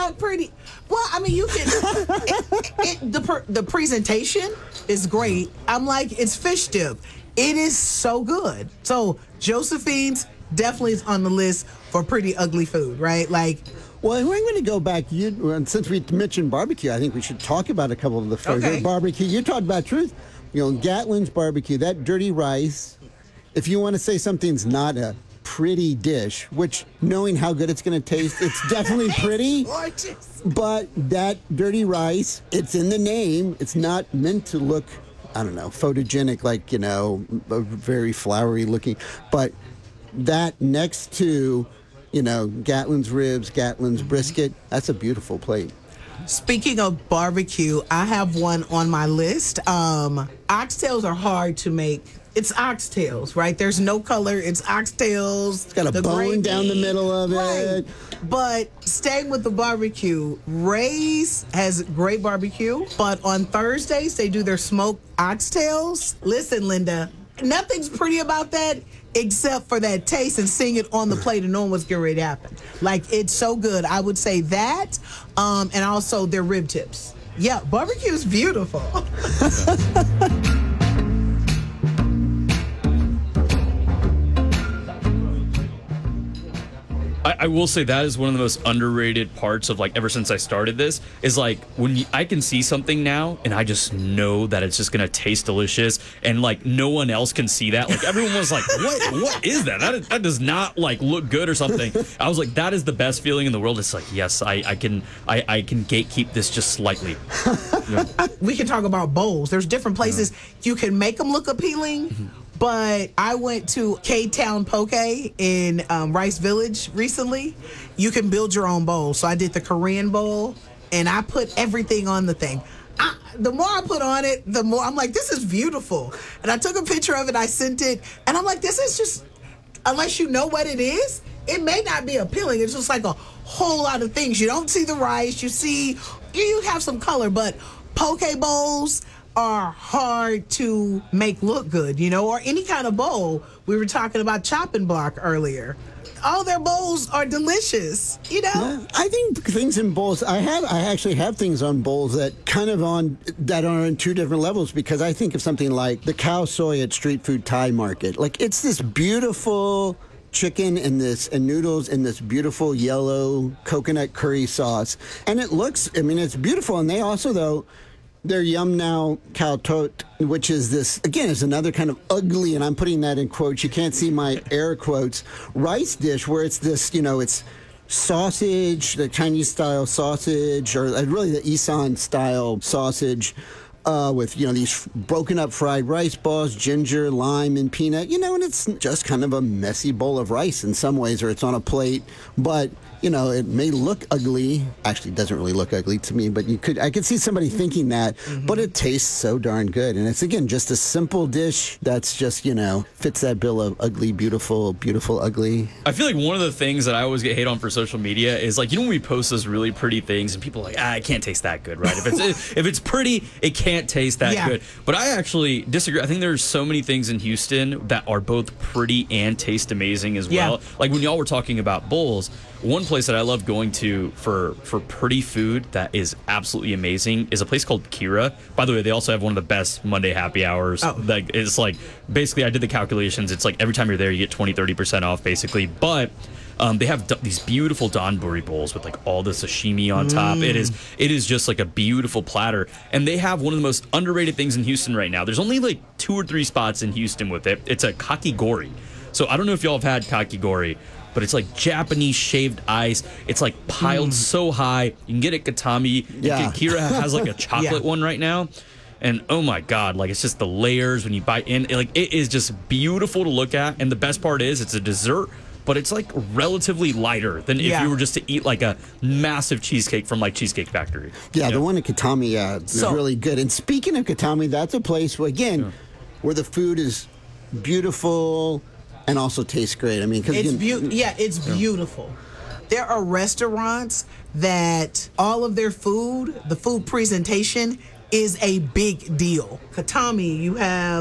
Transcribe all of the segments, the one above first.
not pretty. Well, I mean, you can. The presentation is great. I'm like, it's fish dip. It is so good. So Josephine's definitely is on the list for pretty ugly food, right? Like. Well, we're going to go back. Since we mentioned barbecue, I think we should talk about a couple of the favorite barbecue. You talked about truth. Gatlin's barbecue, that dirty rice. If you want to say something's not a pretty dish, which knowing how good it's going to taste, it's definitely pretty. Gorgeous. But that dirty rice, it's in the name. It's not meant to look, I don't know, photogenic, like, very flowery looking. But that next to, Gatlin's ribs, Gatlin's brisket, that's a beautiful plate. Speaking of barbecue, I have one on my list. Oxtails are hard to make. It's oxtails, right? There's no color. It's oxtails. It's got a bone gravy down the middle of it. But staying with the barbecue, Ray's has great barbecue. But on Thursdays, they do their smoked oxtails. Listen, Linda, nothing's pretty about that except for that taste and seeing it on the plate and knowing what's getting ready to happen. Like, it's so good. I would say that, and also their rib tips. Yeah, barbecue is beautiful. I will say that is one of the most underrated parts of, like, ever since I started this, is like when I can see something now and I just know that it's just going to taste delicious and like no one else can see that. Like everyone was like, what is that? That does not like look good or something. I was like, that is the best feeling in the world. It's like, yes, I can gatekeep this just slightly. We can talk about bowls. There's different places you can make them look appealing. Mm-hmm. But I went to K-Town Poke in Rice Village recently. You can build your own bowl. So I did the Korean bowl, and I put everything on the thing. The more I put on it, the more I'm like, this is beautiful. And I took a picture of it, I sent it, and I'm like, this is just, unless you know what it is, it may not be appealing. It's just like a whole lot of things. You don't see the rice. You have some color, but poke bowls are hard to make look good, or any kind of bowl. We were talking about chopping block earlier. All their bowls are delicious, Yeah, I think things in bowls, I actually have things on bowls that that are on two different levels, because I think of something like the cow soy at Street Food Thai Market. Like, it's this beautiful chicken and noodles in this beautiful yellow coconut curry sauce. And it looks, it's beautiful. And they also, though, their Yum Now Cow Tot, which is this, again, is another kind of ugly, and I'm putting that in quotes, you can't see my air quotes, rice dish where it's this, it's sausage, the Chinese-style sausage, or really the Isan-style sausage, with, these broken up fried rice balls, ginger, lime, and peanut, and it's just kind of a messy bowl of rice in some ways, or it's on a plate, but it may look ugly. Actually, it doesn't really look ugly to me, but I could see somebody thinking that, but it tastes so darn good. And it's, again, just a simple dish that's just, fits that bill of ugly, beautiful, beautiful, ugly. I feel like one of the things that I always get hate on for social media is, like, when we post those really pretty things and people are like, it can't taste that good, right? If it's pretty, it can't taste that good. But I actually disagree. I think there's so many things in Houston that are both pretty and taste amazing as well. Like when y'all were talking about bowls, one place that I love going to for pretty food that is absolutely amazing is a place called Kira. By the way, they also have one of the best Monday happy hours. Like, it's like, basically, I did the calculations. It's like every time you're there, you get 20-30% off, basically. But they have these beautiful donburi bowls with, like, all the sashimi on top. It is just like a beautiful platter. And they have one of the most underrated things in Houston right now. There's only like 2 or 3 spots in Houston with it. It's a kakigori. So I don't know if y'all have had kakigori, but it's like Japanese shaved ice. It's like piled so high. You can get it at Katami. Yeah. Kira has like a chocolate one right now. And oh my God, like, it's just the layers when you bite in. Like, it is just beautiful to look at. And the best part is it's a dessert, but it's like relatively lighter than if you were just to eat like a massive cheesecake from like Cheesecake Factory. Yeah, the one at Katami is really good. And speaking of Katami, that's a place where, again, where the food is beautiful and also tastes great. I mean, because it's beautiful. There are restaurants that all of their food, the food presentation, is a big deal. Katami, you have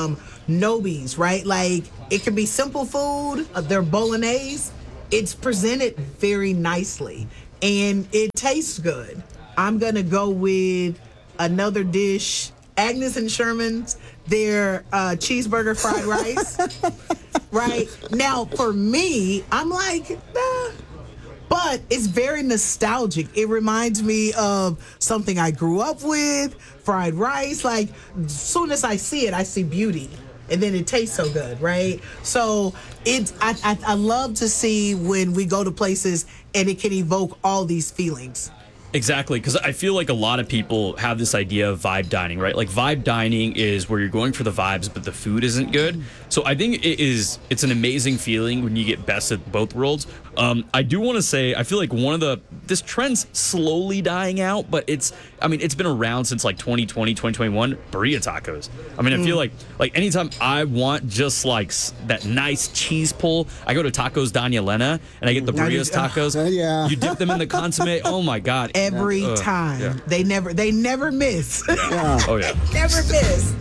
Nobi's, right? Like, it can be simple food. Their bolognese, it's presented very nicely. and it tastes good. I'm going to go with another dish, Agnes and Sherman's, their cheeseburger fried rice. Right? Now, for me, I'm like, nah. But it's very nostalgic. It reminds me of something I grew up with, fried rice. Like, as soon as I see it, I see beauty. And then it tastes so good, right? So I love to see when we go to places and it can evoke all these feelings. Exactly, because I feel like a lot of people have this idea of vibe dining, right? Like vibe dining is where you're going for the vibes, but the food isn't good. So I think it's an amazing feeling when you get best of both worlds. I do want to say, I feel like this trend's slowly dying out, but it's been around since like 2020, 2021, burrito tacos. I mean, I feel like anytime I want just like that nice cheese pull, I go to Tacos Doña Elena and I get the burritos tacos. Yeah. You dip them in the consomme. Oh my God. Every time. Yeah. They never miss. Yeah. Oh yeah. Never miss.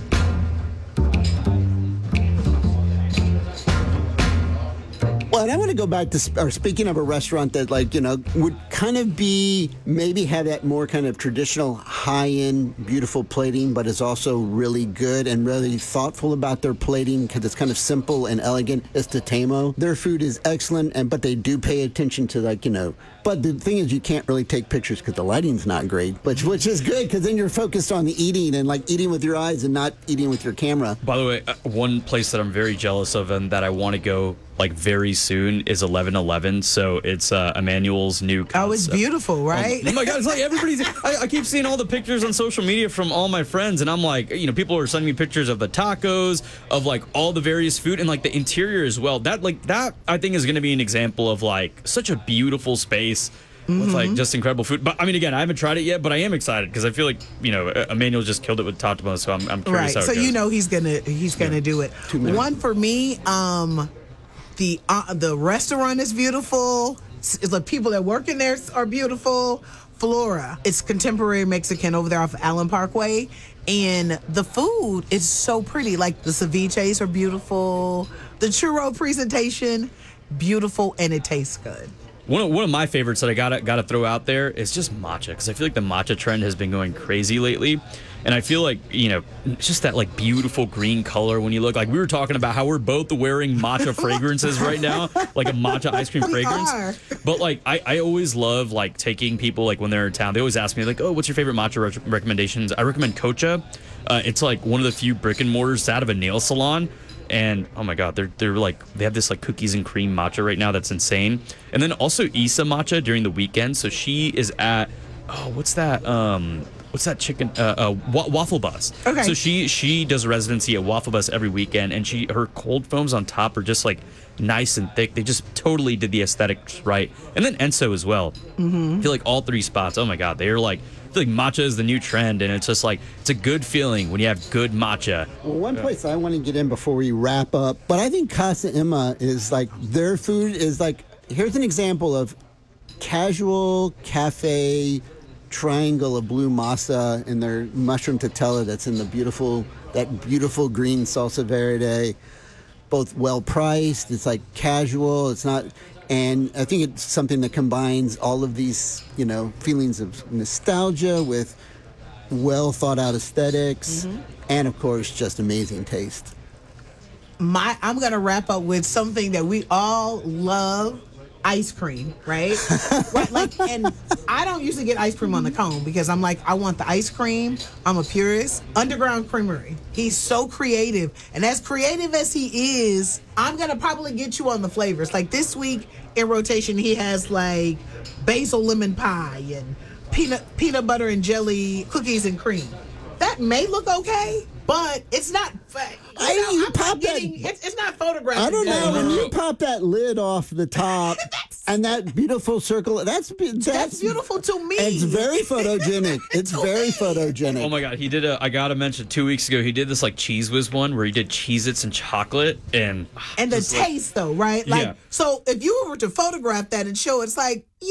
Well, and I want to go back to, speaking of a restaurant that, like, would kind of maybe have that more kind of traditional high-end, beautiful plating, but is also really good and really thoughtful about their plating because it's kind of simple and elegant. It's Tatemo. Their food is excellent, but they do pay attention to, but the thing is, you can't really take pictures because the lighting's not great, which is good because then you're focused on the eating and eating with your eyes and not eating with your camera. By the way, one place that I'm very jealous of and that I want to go very soon is 1111. So it's Emmanuel's new concept. Oh, it's beautiful, right? Oh my God, it's like everybody's. I keep seeing all the pictures on social media from all my friends, and I'm like, people are sending me pictures of the tacos, of all the various food, and the interior as well. That I think is going to be an example of such a beautiful space. With just incredible food. But I mean, again, I haven't tried it yet, but I am excited because I feel like, Emmanuel just killed it with Tatemo, so I'm curious how it goes. He's gonna do it. One for me, the restaurant is beautiful. The people that work in there are beautiful. Flora, it's contemporary Mexican over there off of Allen Parkway, and the food is so pretty. The ceviches are beautiful. The churro presentation, beautiful, and it tastes good. One of my favorites that I gotta throw out there is just matcha, because I feel like the matcha trend has been going crazy lately, and I feel like it's just that beautiful green color when you look. We were talking about how we're both wearing matcha fragrances right now, like a matcha ice cream fragrance. But I always love taking people when they're in town. They always ask me oh, what's your favorite matcha recommendations? I recommend Kocha. It's one of the few brick and mortars out of a nail salon. And oh my God, they're they have this cookies and cream matcha right now that's insane. And then also Isa matcha during the weekend. So she is at what's that chicken Waffle Bus. Okay. So she does a residency at Waffle Bus every weekend, and her cold foams on top are just nice and thick. They just totally did the aesthetics right. And then Enso as well. Mm-hmm. I feel all three spots. Oh my God, they are I feel matcha is the new trend, and it's just it's a good feeling when you have good matcha. Well, one place I want to get in before we wrap up, but I think Casa Emma is their food is here's an example of casual cafe triangle of blue masa and their mushroom tortilla that's in that beautiful green salsa verde, both well priced. It's casual. It's not. And I think it's something that combines all of these, feelings of nostalgia with well thought out aesthetics, and of course, just amazing taste. I'm gonna wrap up with something that we all love: ice cream, right? Right, and I don't usually get ice cream on the cone because I'm I want the ice cream. I'm a purist. Underground Creamery. He's so creative, and as creative as he is, I'm gonna probably get you on the flavors. This week in rotation, he has basil lemon pie and peanut butter and jelly cookies and cream. That may look okay, but it's not. It's not photographed. I don't know. When you pop that lid off the top and that beautiful circle, that's beautiful to me. It's very photogenic. It's very photogenic. Oh my God, he did I gotta mention 2 weeks ago, he did this Cheese Whiz one where he did Cheez-Its and chocolate and the taste though, right? So if you were to photograph that and show it's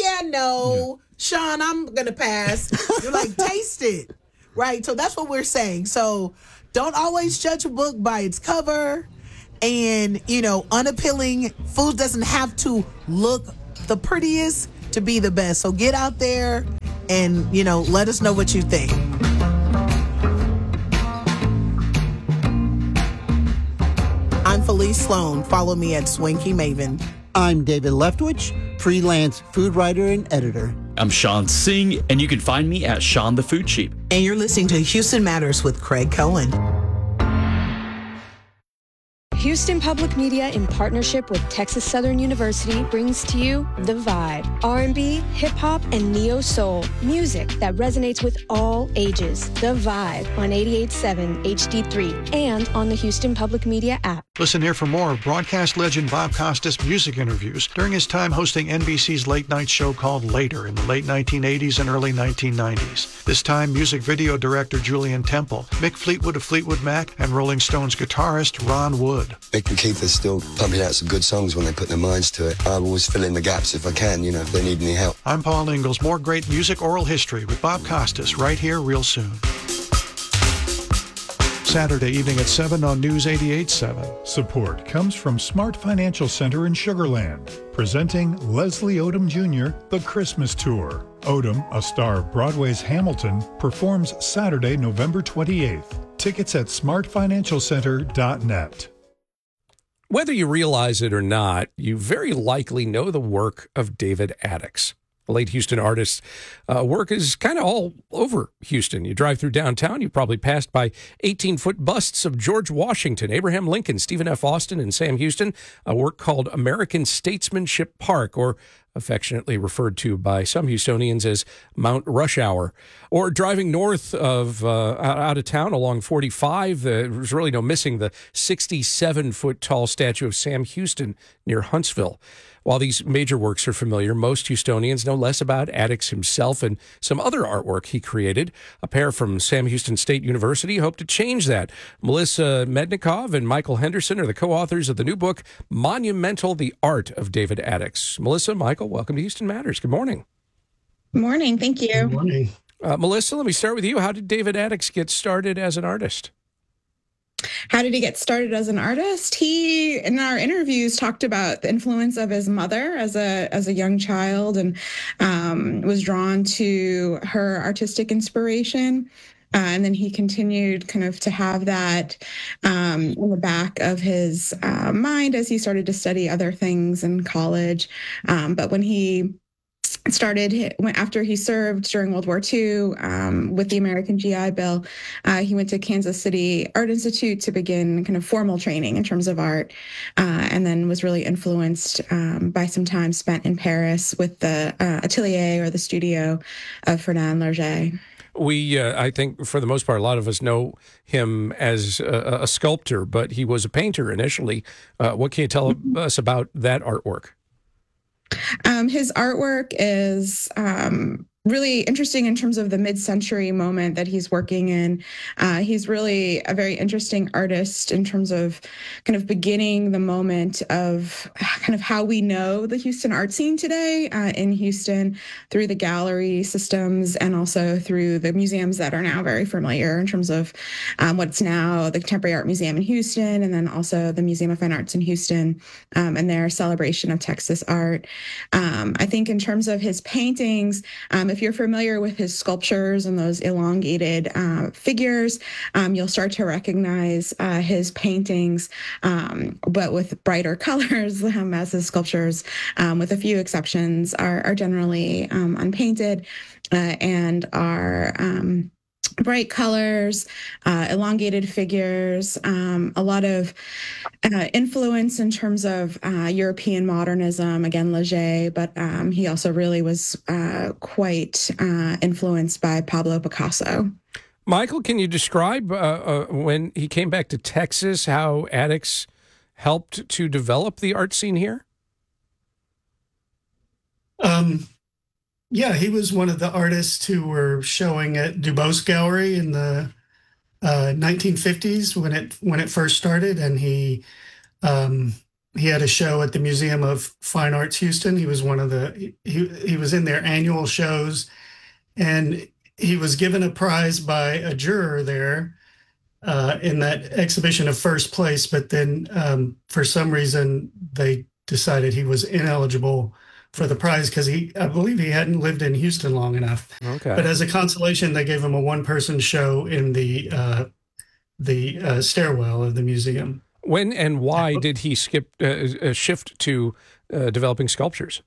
Sean, I'm gonna pass. You're taste it. Right, so that's what we're saying. So don't always judge a book by its cover, and unappealing food doesn't have to look the prettiest. to be the best. So get out there and, let us know what you think. I'm Felice Sloan. Follow me at Swanky Maven. I'm David Leftwich, freelance food writer and editor. I'm Sean Singh, and you can find me at Sean the Food Sheep. And you're listening to Houston Matters with Craig Cohen. Houston Public Media, in partnership with Texas Southern University, brings to you The Vibe. R&B, hip-hop, and neo-soul. Music that resonates with all ages. The Vibe on 88.7 HD3 and on the Houston Public Media app. Listen here for more of broadcast legend Bob Costas' music interviews during his time hosting NBC's late-night show called Later in the late 1980s and early 1990s. This time, music video director Julian Temple, Mick Fleetwood of Fleetwood Mac, and Rolling Stones guitarist Ron Wood. Mick and Keith are still pumping out some good songs when they put their minds to it. I always fill in the gaps if I can, if they need any help. I'm Paul Ingalls. More great music oral history with Bob Costas right here real soon. Saturday evening at 7 on News 88.7. Support comes from Smart Financial Center in Sugar Land, presenting Leslie Odom Jr., The Christmas Tour. Odom, a star of Broadway's Hamilton, performs Saturday, November 28th. Tickets at smartfinancialcenter.net. Whether you realize it or not, you very likely know the work of David Addix. The late Houston artist's work is kind of all over Houston. You drive through downtown, you probably passed by 18-foot busts of George Washington, Abraham Lincoln, Stephen F. Austin, and Sam Houston, a work called American Statesmanship Park, or affectionately referred to by some Houstonians as Mount Rush Hour. Or driving north of out of town along 45, there's really no missing the 67-foot tall statue of Sam Houston near Huntsville. While these major works are familiar, most Houstonians know less about Addix himself and some other artwork he created. A pair from Sam Houston State University hope to change that. Melissa Mednikov and Michael Henderson are the co-authors of the new book, Monumental: The Art of David Addix. Melissa, Michael, welcome to Houston Matters. Good morning. Good morning. Thank you. Good morning. Melissa, let me start with you. How did David Addix get started as an artist? How did he get started as an artist? He, in our interviews, talked about the influence of his mother as a young child, and was drawn to her artistic inspiration. And then he continued kind of to have that in the back of his mind as he started to study other things in college. But when he after he served during World War II with the American GI Bill, he went to Kansas City Art Institute to begin kind of formal training in terms of art, and then was really influenced by some time spent in Paris with the atelier or the studio of Fernand Larget. We, I think, for the most part, a lot of us know him as a sculptor, but he was a painter initially. What can you tell us about that artwork? His artwork is really interesting in terms of the mid-century moment that he's working in. He's really a very interesting artist in terms of kind of beginning the moment of kind of how we know the Houston art scene today in Houston through the gallery systems and also through the museums that are now very familiar in terms of what's now the Contemporary Art Museum in Houston, and then also the Museum of Fine Arts in Houston and their celebration of Texas art. I think in terms of his paintings, if you're familiar with his sculptures and those elongated figures, you'll start to recognize his paintings, but with brighter colors as his sculptures, with a few exceptions, are generally unpainted and are bright colors, elongated figures, a lot of influence in terms of European modernism, again, Leger, but he also really was quite influenced by Pablo Picasso. Michael, can you describe when he came back to Texas, how Addix helped to develop the art scene here? Yeah, he was one of the artists who were showing at Dubose Gallery in the 1950s when it first started, and he had a show at the Museum of Fine Arts Houston. He was one of he was in their annual shows, and he was given a prize by a juror there in that exhibition of first place. But then for some reason they decided he was ineligible for the prize because I believe he hadn't lived in Houston long enough. Okay. But as a consolation, they gave him a one-person show in the stairwell of the museum. When and why did he shift to developing sculptures?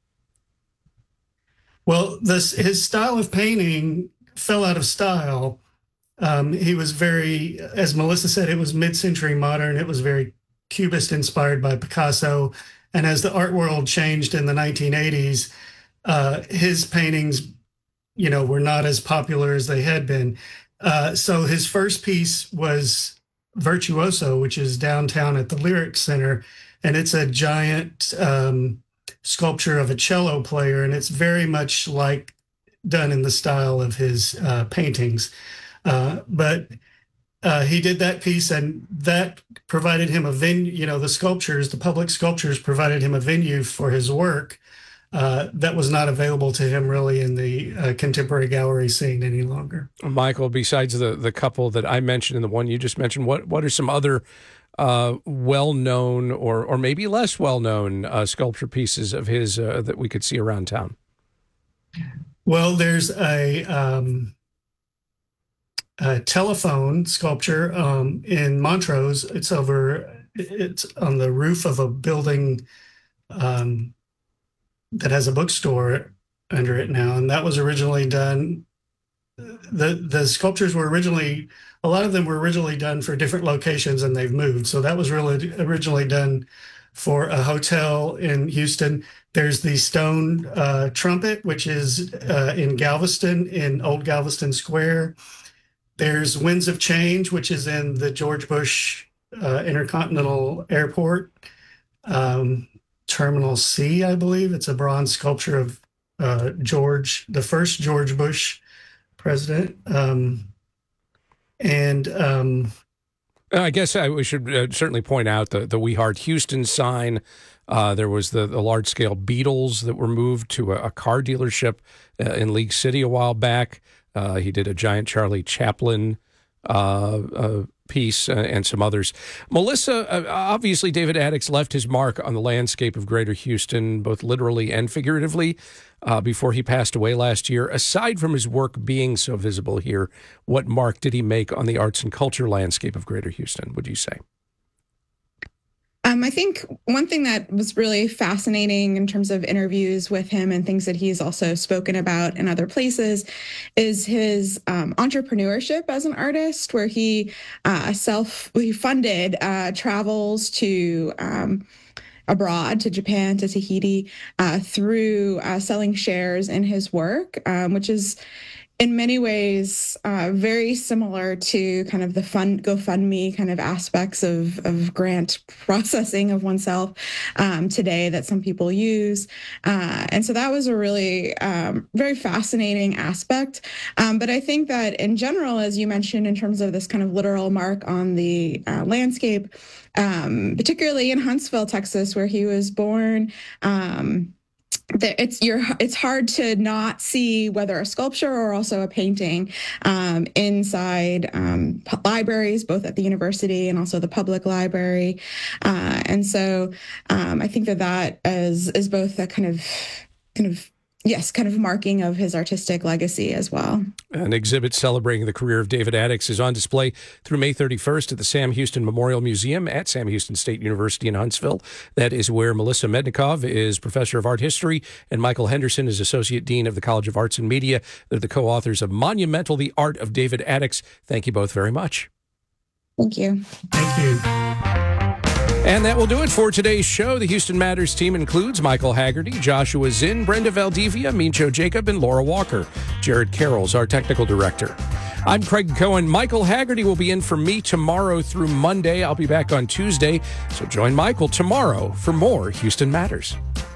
Well, his style of painting fell out of style. He was very, as Melissa said, it was mid-century modern. It was very Cubist inspired by Picasso. And as the art world changed in the 1980s, his paintings, were not as popular as they had been. So his first piece was Virtuoso, which is downtown at the Lyric Center. And it's a giant sculpture of a cello player. And it's very much like done in the style of his paintings. But he did that piece, and that provided him a venue. The public sculptures provided him a venue for his work that was not available to him really in the contemporary gallery scene any longer. Michael, besides the couple that I mentioned and the one you just mentioned, what are some other well-known or maybe less well-known sculpture pieces of his that we could see around town? Well, there's a telephone sculpture in Montrose. It's on the roof of a building that has a bookstore under it now. And that was originally done. The sculptures were a lot of them were originally done for different locations, and they've moved. So that was really originally done for a hotel in Houston. There's the stone trumpet, which is in Galveston, in Old Galveston Square. There's Winds of Change, which is in the George Bush Intercontinental Airport, Terminal C, I believe. It's a bronze sculpture of the first George Bush president. I guess we should certainly point out the We Heart Houston sign. There was the large-scale Beatles that were moved to a car dealership in League City a while back. He did a giant Charlie Chaplin piece and some others. Melissa, obviously David Addix left his mark on the landscape of Greater Houston, both literally and figuratively, before he passed away last year. Aside from his work being so visible here, what mark did he make on the arts and culture landscape of Greater Houston, would you say? I think one thing that was really fascinating in terms of interviews with him and things that he's also spoken about in other places is his entrepreneurship as an artist, where he funded travels to abroad, to Japan, to Tahiti, through selling shares in his work, which is in many ways very similar to kind of the GoFundMe kind of aspects of grant processing of oneself today that some people use. And so that was a really very fascinating aspect. But I think that in general, as you mentioned, in terms of this kind of literal mark on the landscape, particularly in Huntsville, Texas, where he was born, it's hard to not see whether a sculpture or also a painting inside libraries, both at the university and also the public library. And so I think that is both a kind of marking of his artistic legacy as well. An exhibit celebrating the career of David Addix is on display through May 31st at the Sam Houston Memorial Museum at Sam Houston State University in Huntsville. That is where Melissa Mednikov is professor of art history and Michael Henderson is associate dean of the College of Arts and Media. They're the co-authors of Monumental: The Art of David Addix. Thank you both very much. Thank you. Thank you. And that will do it for today's show. The Houston Matters team includes Michael Haggerty, Joshua Zinn, Brenda Valdivia, Mincho Jacob, and Laura Walker. Jared Carroll's our technical director. I'm Craig Cohen. Michael Haggerty will be in for me tomorrow through Monday. I'll be back on Tuesday, so join Michael tomorrow for more Houston Matters.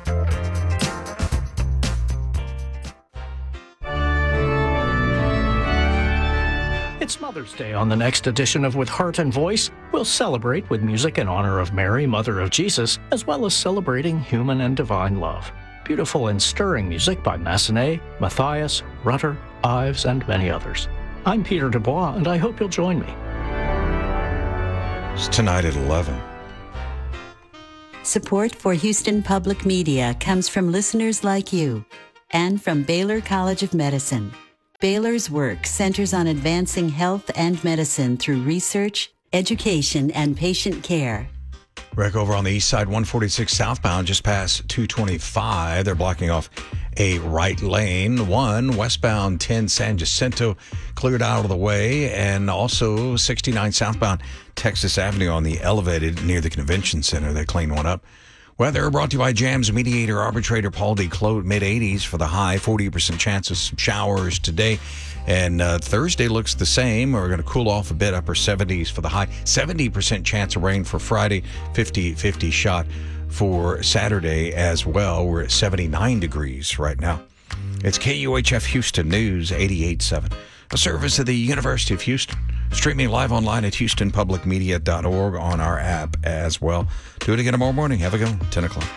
It's Mother's Day on the next edition of With Heart and Voice. We'll celebrate with music in honor of Mary, Mother of Jesus, as well as celebrating human and divine love. Beautiful and stirring music by Massenet, Matthias, Rutter, Ives, and many others. I'm Peter Dubois, and I hope you'll join me. It's tonight at 11. Support for Houston Public Media comes from listeners like you and from Baylor College of Medicine. Baylor's work centers on advancing health and medicine through research, education, and patient care. Wreck over on the east side, 146 southbound, just past 225. They're blocking off a right lane. 1 westbound 10 San Jacinto cleared out of the way. And also 69 southbound Texas Avenue on the elevated near the convention center. They cleaned one up. Weather brought to you by Jams mediator arbitrator Paul D. Clote. Mid-80s for the high, 40% chance of some showers today. And Thursday looks the same. We're going to cool off a bit, upper 70s for the high. 70% chance of rain for Friday, 50-50 shot for Saturday as well. We're at 79 degrees right now. It's KUHF Houston News 88.7, a service of the University of Houston. Streaming live online at houstonpublicmedia.org on our app as well. Do it again tomorrow morning. Have a good one, 10 o'clock.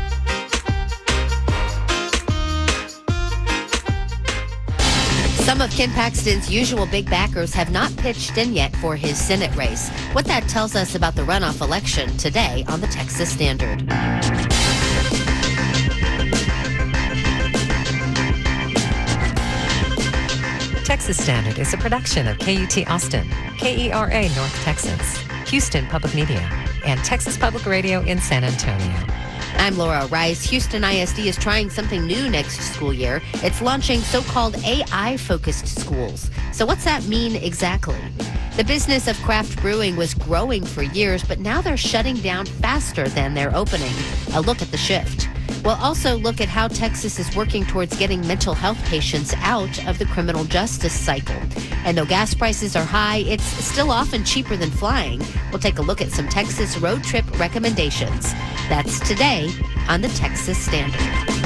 Some of Ken Paxton's usual big backers have not pitched in yet for his Senate race. What that tells us about the runoff election today on the Texas Standard. Texas Standard is a production of KUT Austin, KERA North Texas, Houston Public Media, and Texas Public Radio in San Antonio. I'm Laura Rice. Houston ISD is trying something new next school year. It's launching so-called AI-focused schools. So what's that mean exactly? The business of craft brewing was growing for years, but now they're shutting down faster than they're opening. A look at the shift. We'll also look at how Texas is working towards getting mental health patients out of the criminal justice cycle. And though gas prices are high, it's still often cheaper than flying. We'll take a look at some Texas road trip recommendations. That's today on the Texas Standard.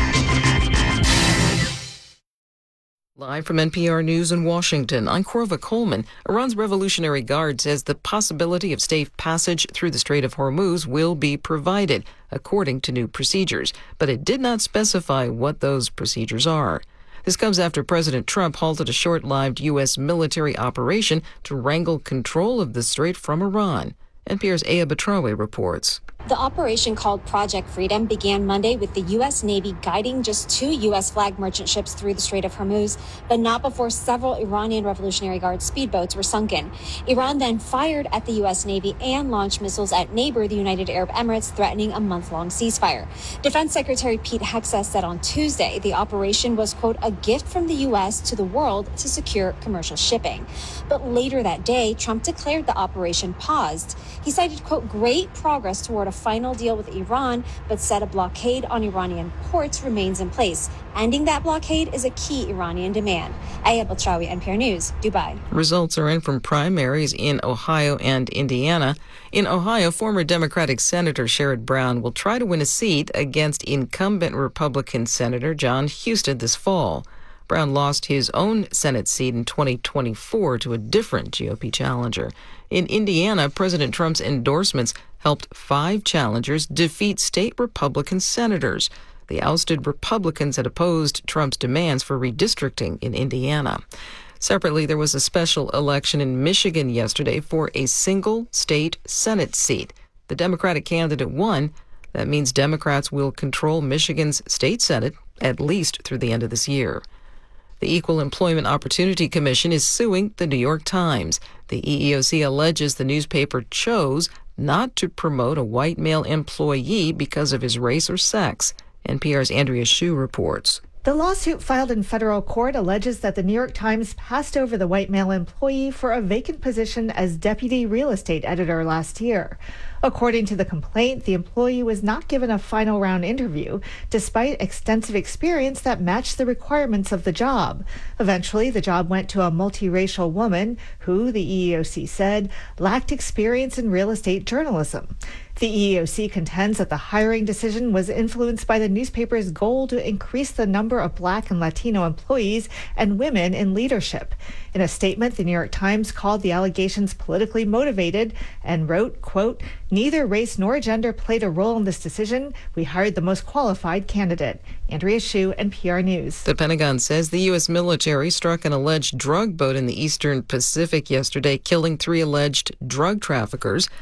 Live from NPR News in Washington, I'm Korva Coleman. Iran's Revolutionary Guard says the possibility of safe passage through the Strait of Hormuz will be provided, according to new procedures, but it did not specify what those procedures are. This comes after President Trump halted a short-lived U.S. military operation to wrangle control of the strait from Iran. NPR's Aya Batrawe reports. The operation, called Project Freedom, began Monday with the U.S. Navy guiding just 2 U.S. flagged merchant ships through the Strait of Hormuz, but not before several Iranian Revolutionary Guard speedboats were sunken. Iran then fired at the U.S. Navy and launched missiles at neighbor, the United Arab Emirates, threatening a month-long ceasefire. Defense Secretary Pete Hegseth said on Tuesday the operation was, quote, a gift from the U.S. to the world to secure commercial shipping. But later that day, Trump declared the operation paused. He cited, quote, great progress toward a final deal with Iran, but said a blockade on Iranian ports remains in place. Ending that blockade is a key Iranian demand. Aya Batrawi, NPR News, Dubai. Results are in from primaries in Ohio and Indiana. In Ohio, former Democratic Senator Sherrod Brown will try to win a seat against incumbent Republican Senator John Husted this fall. Brown lost his own Senate seat in 2024 to a different GOP challenger. In Indiana, President Trump's endorsements helped 5 challengers defeat state Republican senators. The ousted Republicans had opposed Trump's demands for redistricting in Indiana. Separately, there was a special election in Michigan yesterday for a single state Senate seat. The Democratic candidate won. That means Democrats will control Michigan's state Senate at least through the end of this year. The Equal Employment Opportunity Commission is suing the New York Times. The EEOC alleges the newspaper chose not to promote a white male employee because of his race or sex. NPR's Andrea Hsu reports. The lawsuit filed in federal court alleges that the New York Times passed over the white male employee for a vacant position as deputy real estate editor last year. According to the complaint, the employee was not given a final round interview, despite extensive experience that matched the requirements of the job. Eventually, the job went to a multiracial woman who, the EEOC said, lacked experience in real estate journalism. The EEOC contends that the hiring decision was influenced by the newspaper's goal to increase the number of Black and Latino employees and women in leadership. In a statement, the New York Times called the allegations politically motivated and wrote, quote, "Neither race nor gender played a role in this decision. We hired the most qualified candidate." Andrea Hsu, NPR News. The Pentagon says the U.S. military struck an alleged drug boat in the eastern Pacific yesterday, killing 3 alleged drug traffickers.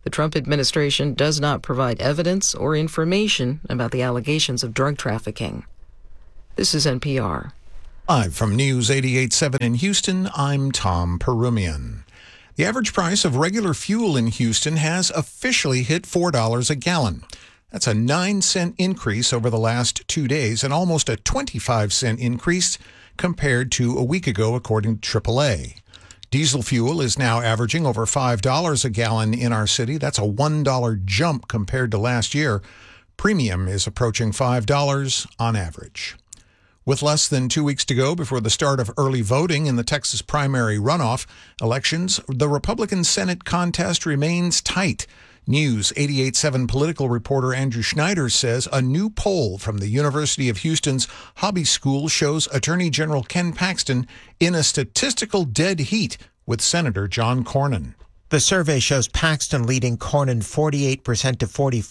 The Trump administration does not provide evidence or information about the allegations of drug trafficking. This is NPR. Live from News 88.7 in Houston, I'm Tom Perumian. The average price of regular fuel in Houston has officially hit $4 a gallon. That's a 9-cent increase over the last 2 days and almost a 25-cent increase compared to a week ago, according to AAA. Diesel fuel is now averaging over $5 a gallon in our city. That's a $1 jump compared to last year. Premium is approaching $5 on average. With less than 2 weeks to go before the start of early voting in the Texas primary runoff elections, the Republican Senate contest remains tight. News 88.7 political reporter Andrew Schneider says a new poll from the University of Houston's Hobby School shows Attorney General Ken Paxton in a statistical dead heat with Senator John Cornyn. The survey shows Paxton leading Cornyn 48% to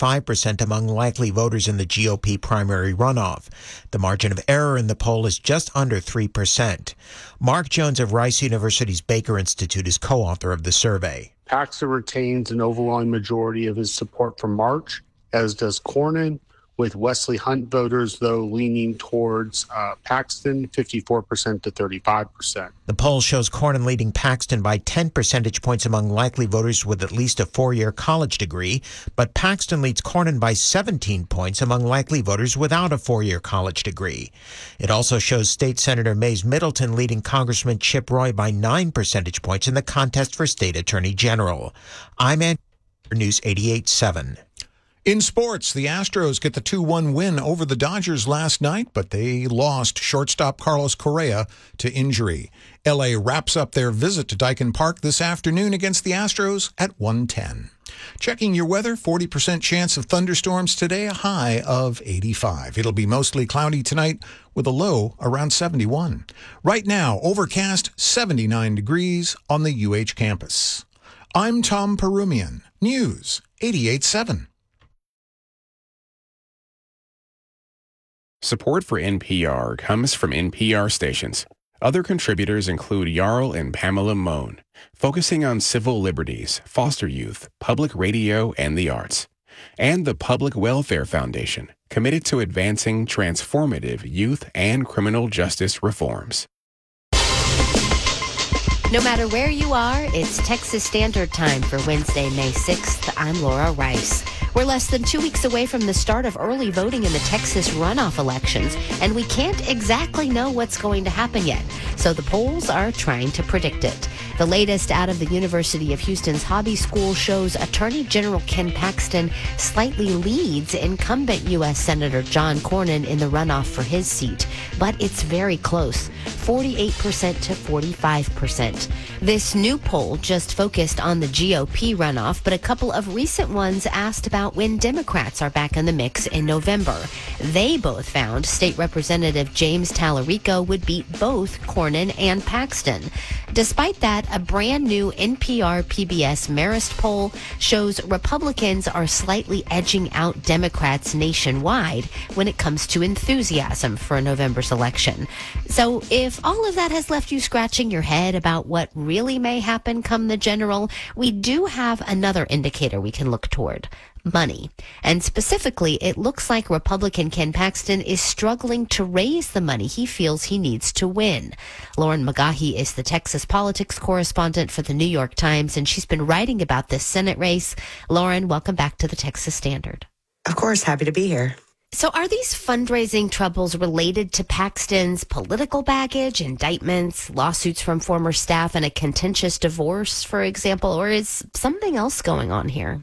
45% among likely voters in the GOP primary runoff. The margin of error in the poll is just under 3%. Mark Jones of Rice University's Baker Institute is co-author of the survey. Paxton retains an overwhelming majority of his support from March, as does Cornyn, with Wesley Hunt voters, though, leaning towards Paxton 54% to 35%. The poll shows Cornyn leading Paxton by 10 percentage points among likely voters with at least a 4-year college degree, but Paxton leads Cornyn by 17 points among likely voters without a 4-year college degree. It also shows State Senator Mays Middleton leading Congressman Chip Roy by 9 percentage points in the contest for State Attorney General. I'm Andrew, News 88.7. In sports, the Astros get the 2-1 win over the Dodgers last night, but they lost shortstop Carlos Correa to injury. LA wraps up their visit to Daikin Park this afternoon against the Astros at 1:10. Checking your weather, 40% chance of thunderstorms today, a high of 85. It'll be mostly cloudy tonight with a low around 71. Right now, overcast 79 degrees on the UH campus. I'm Tom Perumian, News 88.7. Support for NPR comes from NPR stations. Other contributors include Jarl and Pamela Mohn, focusing on civil liberties, foster youth, public radio, and the arts. And the Public Welfare Foundation, committed to advancing transformative youth and criminal justice reforms. No matter where you are, it's Texas Standard Time for Wednesday, May 6th. I'm Laura Rice. We're less than 2 weeks away from the start of early voting in the Texas runoff elections, and we can't exactly know what's going to happen yet. So the polls are trying to predict it. The latest out of the University of Houston's Hobby School shows Attorney General Ken Paxton slightly leads incumbent U.S. Senator John Cornyn in the runoff for his seat. But it's very close, 48% to 45%. This new poll just focused on the GOP runoff, but a couple of recent ones asked about when Democrats are back in the mix in November. They both found State Representative James Tallarico would beat both Cornyn and Paxton. Despite that, a brand new NPR PBS Marist poll shows Republicans are slightly edging out Democrats nationwide when it comes to enthusiasm for November's election. So if all of that has left you scratching your head about what really may happen come the general, we do have another indicator we can look toward. Money. And specifically, it looks like Republican Ken Paxton is struggling to raise the money he feels he needs to win. Lauren McGaughy is the Texas politics correspondent for the New York Times, and she's been writing about this Senate race. Lauren, welcome back to the Texas Standard. Of course, happy to be here. So are these fundraising troubles related to Paxton's political baggage, indictments, lawsuits from former staff, and a contentious divorce, for example, or is something else going on here?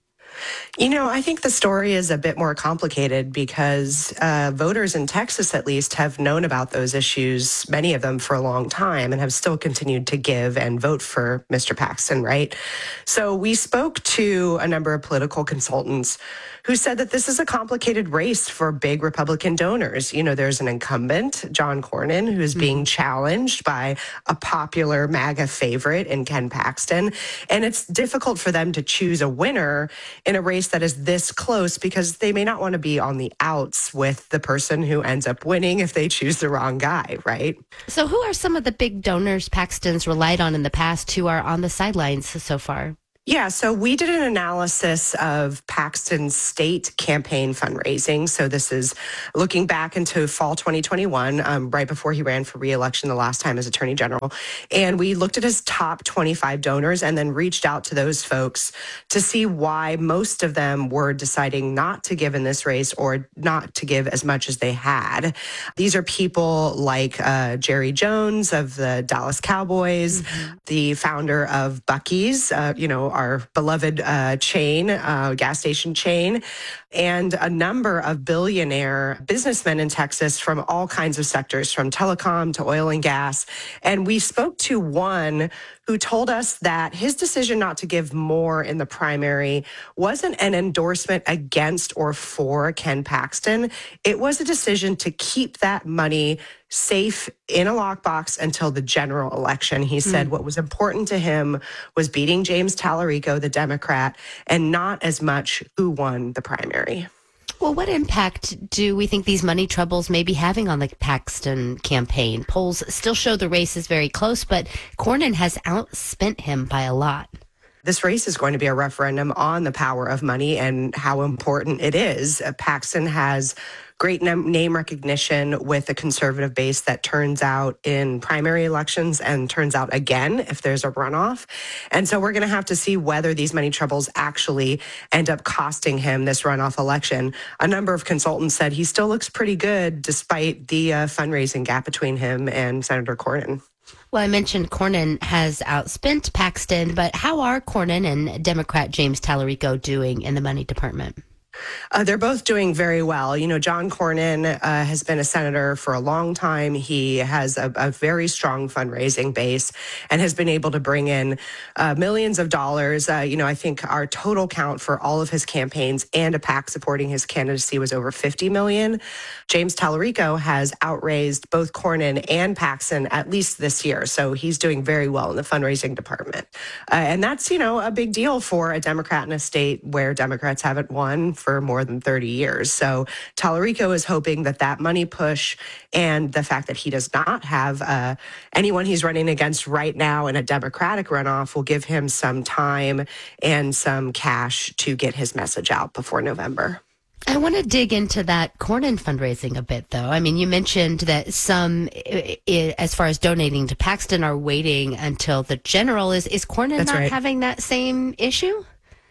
You know, I think the story is a bit more complicated because voters in Texas, at least, have known about those issues, many of them for a long time, and have still continued to give and vote for Mr. Paxton, right? So we spoke to a number of political consultants who said that this is a complicated race for big Republican donors. You know, there's an incumbent, John Cornyn, who is being challenged by a popular MAGA favorite in Ken Paxton. And it's difficult for them to choose a winner in a race that is this close because they may not want to be on the outs with the person who ends up winning if they choose the wrong guy, right? So who are some of the big donors Paxton's relied on in the past who are on the sidelines so far? Yeah, so we did an analysis of Paxton's state campaign fundraising. So this is looking back into fall 2021, right before he ran for re-election the last time as Attorney General. And we looked at his top 25 donors and then reached out to those folks to see why most of them were deciding not to give in this race or not to give as much as they had. These are people like Jerry Jones of the Dallas Cowboys, the founder of Buc-ee's, our beloved gas station chain, and a number of billionaire businessmen in Texas from all kinds of sectors, from telecom to oil and gas. And we spoke to one who told us that his decision not to give more in the primary wasn't an endorsement against or for Ken Paxton. It was a decision to keep that money safe in a lockbox until the general election. He said what was important to him was beating James Tallarico, the Democrat, and not as much who won the primary. Well, what impact do we think these money troubles may be having on the Paxton campaign? Polls still show the race is very close, but Cornyn has outspent him by a lot. This race is going to be a referendum on the power of money and how important it is. Paxton has great name recognition with a conservative base that turns out in primary elections and turns out again if there's a runoff. And so we're going to have to see whether these money troubles actually end up costing him this runoff election. A number of consultants said he still looks pretty good despite the fundraising gap between him and Senator Cornyn. Well, I mentioned Cornyn has outspent Paxton, but how are Cornyn and Democrat James Tallarico doing in the money department? They're both doing very well. John Cornyn has been a senator for a long time. He has a very strong fundraising base and has been able to bring in millions of dollars. I think our total count for all of his campaigns and a PAC supporting his candidacy was over $50 million. James Tallarico has outraised both Cornyn and Paxton at least this year. So he's doing very well in the fundraising department. And that's, a big deal for a Democrat in a state where Democrats haven't won for more than 30 years. So Tallarico is hoping that money push and the fact that he does not have anyone he's running against right now in a Democratic runoff will give him some time and some cash to get his message out before November. I want to dig into that Cornyn fundraising a bit, though. I mean, you mentioned that some, as far as donating to Paxton, are waiting until the general. Is Cornyn That's not right. having that same issue?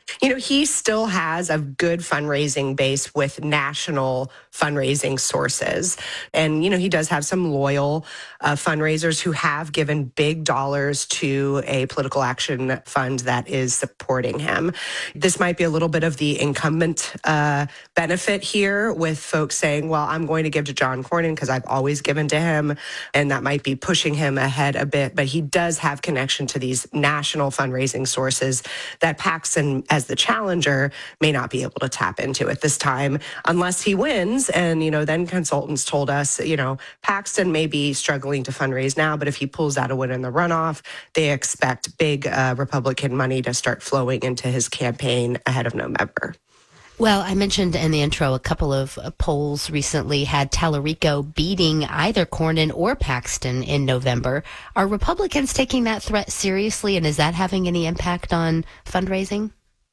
He still has a good fundraising base with national fundraising sources. And, he does have some loyal fundraisers who have given big dollars to a political action fund that is supporting him. This might be a little bit of the incumbent benefit here with folks saying, well, I'm going to give to John Cornyn because I've always given to him. And that might be pushing him ahead a bit. But he does have connection to these national fundraising sources that Paxton, as the challenger, may not be able to tap into at this time unless he wins. And, then consultants told us, Paxton may be struggling to fundraise now, but if he pulls out a win in the runoff, they expect big Republican money to start flowing into his campaign ahead of November. Well, I mentioned in the intro a couple of polls recently had Tallarico beating either Cornyn or Paxton in November. Are Republicans taking that threat seriously, and is that having any impact on fundraising?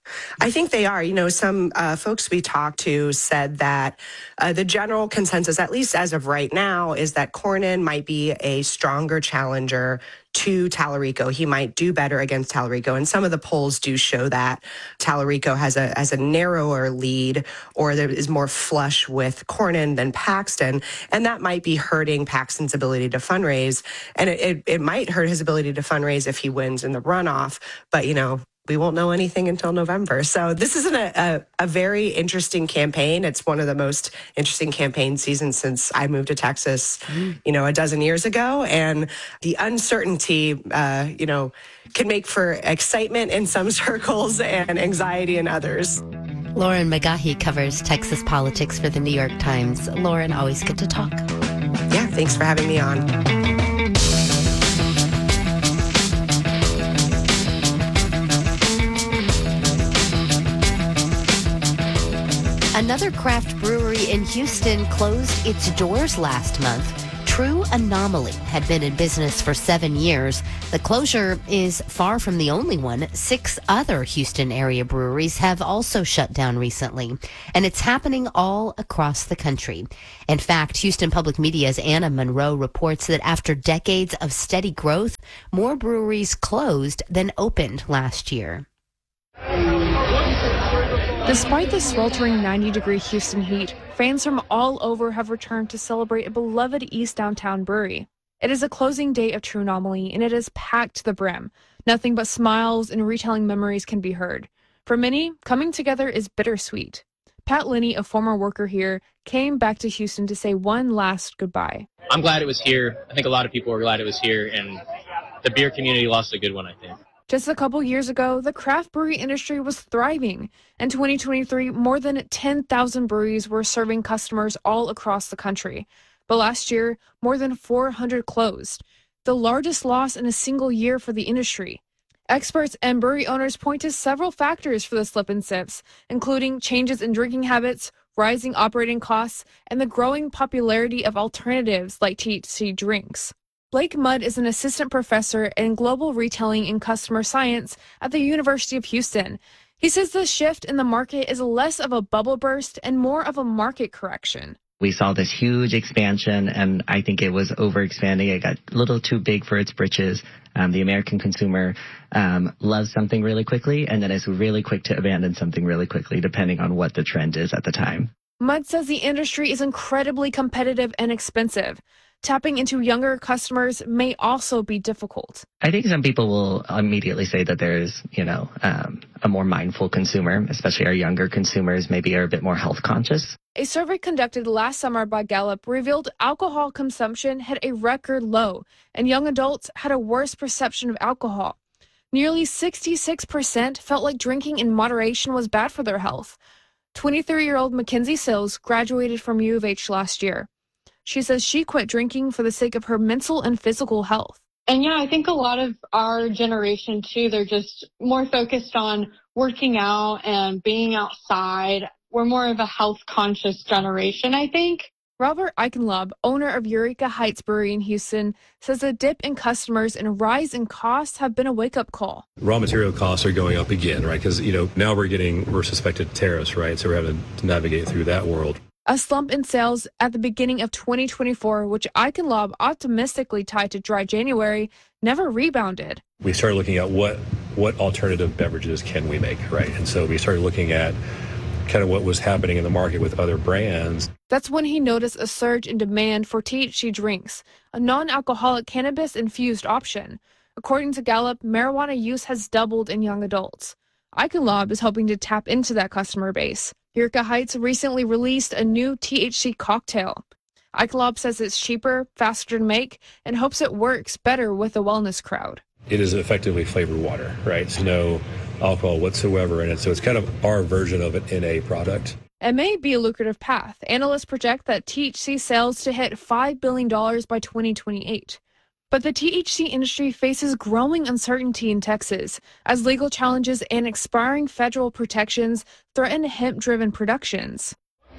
I think they are. Some folks we talked to said that the general consensus, at least as of right now, is that Cornyn might be a stronger challenger to Tallarico. He might do better against Tallarico. And some of the polls do show that Tallarico has a narrower lead or there is more flush with Cornyn than Paxton. And that might be hurting Paxton's ability to fundraise. And it might hurt his ability to fundraise if he wins in the runoff. But, we won't know anything until November. So this is a very interesting campaign. It's one of the most interesting campaign seasons since I moved to Texas, a dozen years ago. And the uncertainty, can make for excitement in some circles and anxiety in others. Lauren McGahee covers Texas politics for the New York Times. Lauren, always good to talk. Yeah, thanks for having me on. Another craft brewery in Houston closed its doors last month. True Anomaly had been in business for 7 years. The closure is far from the only one. 6 other Houston area breweries have also shut down recently, and it's happening all across the country. In fact, Houston Public Media's Anna Monroe reports that after decades of steady growth, more breweries closed than opened last year. Despite the sweltering 90-degree Houston heat, fans from all over have returned to celebrate a beloved East Downtown brewery. It is a closing day of True Anomaly, and it is packed to the brim. Nothing but smiles and retelling memories can be heard. For many, coming together is bittersweet. Pat Linney, a former worker here, came back to Houston to say one last goodbye. I'm glad it was here. I think a lot of people were glad it was here, and the beer community lost a good one, I think. Just a couple years ago, the craft brewery industry was thriving. In 2023, more than 10,000 breweries were serving customers all across the country. But last year, more than 400 closed, the largest loss in a single year for the industry. Experts and brewery owners point to several factors for the slip and sips, including changes in drinking habits, rising operating costs, and the growing popularity of alternatives like THC drinks. Blake Mudd is an assistant professor in global retailing and customer science at the University of Houston. He says the shift in the market is less of a bubble burst and more of a market correction. We saw this huge expansion, and I think it was overexpanding. It got a little too big for its britches. The American consumer loves something really quickly, and then is really quick to abandon something really quickly, depending on what the trend is at the time. Mudd says the industry is incredibly competitive and expensive. Tapping into younger customers may also be difficult. I think some people will immediately say that there's, a more mindful consumer, especially our younger consumers maybe are a bit more health conscious. A survey conducted last summer by Gallup revealed alcohol consumption hit a record low, and young adults had a worse perception of alcohol. Nearly 66% felt like drinking in moderation was bad for their health. 23-year-old Mackenzie Sills graduated from U of H last year. She says she quit drinking for the sake of her mental and physical health. And yeah, I think a lot of our generation too, they're just more focused on working out and being outside. We're more of a health conscious generation, I think. Robert Eichenlaub, owner of Eureka Heights Brewery in Houston, says a dip in customers and a rise in costs have been a wake-up call. Raw material costs are going up again, right? Because, now we're suspected tariffs, right? So we're having to navigate through that world. A slump in sales at the beginning of 2024, which Eichenlaub optimistically tied to dry January, never rebounded. We started looking at what alternative beverages can we make, right? And so we started looking at kind of what was happening in the market with other brands. That's when he noticed a surge in demand for THC drinks, a non-alcoholic cannabis-infused option. According to Gallup, marijuana use has doubled in young adults. Eichenlaub is hoping to tap into that customer base. Eureka Heights recently released a new THC cocktail. Eichenlaub says it's cheaper, faster to make, and hopes it works better with the wellness crowd. It is effectively flavored water, right? So no alcohol whatsoever in it. So it's kind of our version of it in a product. It may be a lucrative path. Analysts project that THC sales to hit $5 billion by 2028. But the THC industry faces growing uncertainty in Texas as legal challenges and expiring federal protections threaten hemp-driven productions.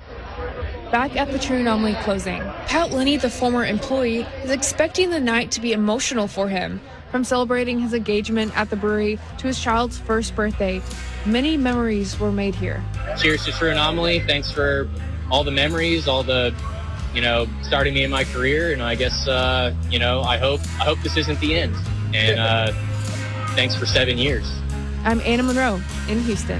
Back at the True Anomaly closing, Pat Linney, the former employee, is expecting the night to be emotional for him. From celebrating his engagement at the brewery to his child's first birthday, many memories were made here. Cheers to True Anomaly. Thanks for all the memories, all the starting me in my career, and I guess, I hope this isn't the end. And thanks for 7 years. I'm Anna Monroe in Houston.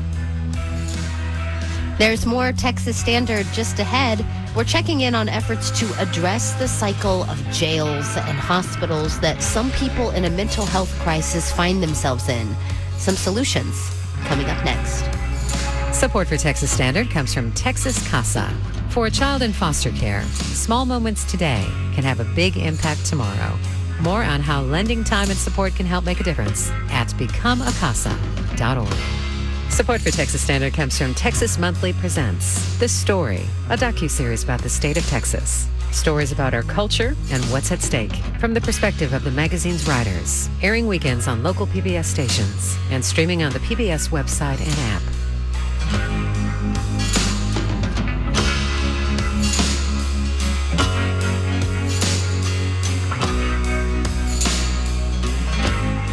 There's more Texas Standard just ahead. We're checking in on efforts to address the cycle of jails and hospitals that some people in a mental health crisis find themselves in. Some solutions coming up next. Support for Texas Standard comes from Texas CASA. For a child in foster care, small moments today can have a big impact tomorrow. More on how lending time and support can help make a difference at becomeacasa.org. Support for Texas Standard comes from Texas Monthly Presents The Story, a docuseries about the state of Texas. Stories about our culture and what's at stake from the perspective of the magazine's writers. Airing weekends on local PBS stations and streaming on the PBS website and app.